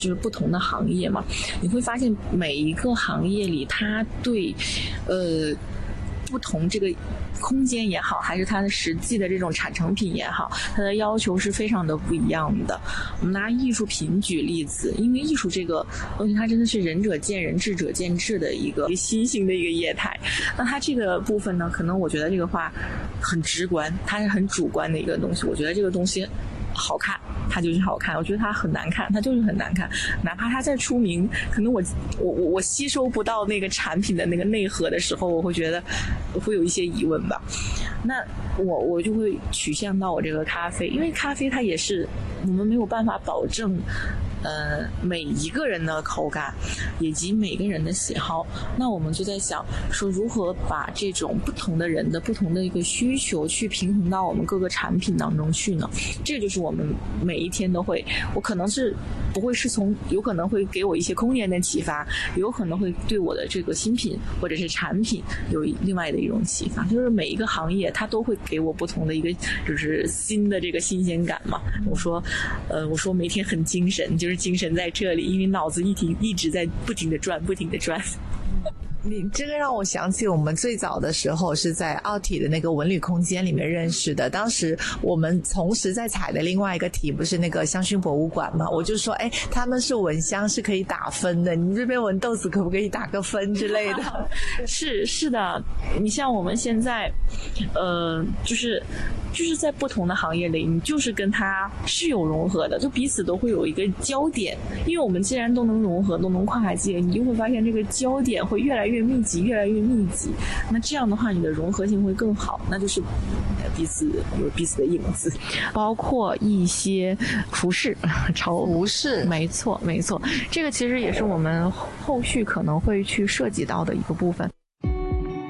就是不同的行业嘛，你会发现每一个行业里，它对，不同这个空间也好，还是它的实际的这种产成品也好，它的要求是非常的不一样的。我们拿艺术品举例子，因为艺术这个东西，它真的是仁者见仁，智者见智的一个新兴的一个业态。那它这个部分呢，可能我觉得这个话很直观，它是很主观的一个东西。我觉得这个东西好看，它就是好看；我觉得它很难看，它就是很难看。哪怕它再出名，可能我吸收不到那个产品的那个内核的时候，我会觉得我会有一些疑问吧。那我就会取向到我这个咖啡，因为咖啡它也是我们没有办法保证每一个人的口感以及每个人的喜好，那我们就在想说如何把这种不同的人的不同的一个需求去平衡到我们各个产品当中去呢？这就是我们每一天都会，我可能是不会是从，有可能会给我一些空间的启发，有可能会对我的这个新品或者是产品有另外的一种启发，就是每一个行业它都会给我不同的一个就是新的这个新鲜感嘛。我说每天很精神，就是精神在这里，因为脑子一直在不停的转。 你这个让我想起我们最早的时候是在奥体的那个文旅空间里面认识的，当时我们同时在采的另外一个题不是那个香薰博物馆嘛，我就说他们是闻香是可以打分的，你这边闻豆子可不可以打个分之类的。 是的，你像我们现在就是在不同的行业里，你就是跟它是有融合的，就彼此都会有一个焦点，因为我们既然都能融合，都能跨界，你就会发现这个焦点会越来越密集，那这样的话你的融合性会更好，那就是彼此有彼此的影子。包括一些服饰，没错，这个其实也是我们后续可能会去涉及到的一个部分。